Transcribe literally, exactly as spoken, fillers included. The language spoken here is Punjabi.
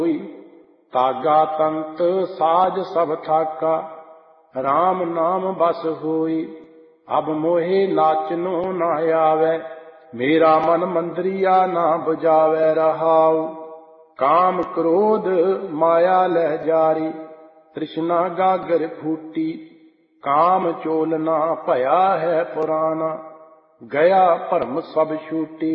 ਹੋਈ। ਤਾਗਾ ਤੰਤ ਸਾਜ ਸਭ ਠਾਕਾ, ਰਾਮ ਨਾਮ ਬਸ ਹੋਈ। ਅਬ ਮੋਹੇ ਨਾਚਨੋ ਨਾ ਆਵੈ, ਮੇਰਾ ਮਨ ਮੰਦਰੀਆ ਨਾ ਬੁਝਾਵੈ ਰਹਾਉ। ਕਾਮ ਕ੍ਰੋਧ ਮਾਇਆ ਲਹਿ ਜਾਰੀ, ਤ੍ਰਿਸ਼ਨਾ ਗਾਗਰ ਫੂਟੀ। ਕਾਮ ਚੋਲਨਾ ਭਇਆ ਹੈ ਪੁਰਾਣਾ, ਗਿਆ ਭਰਮ ਸਭ ਛੂਟੀ।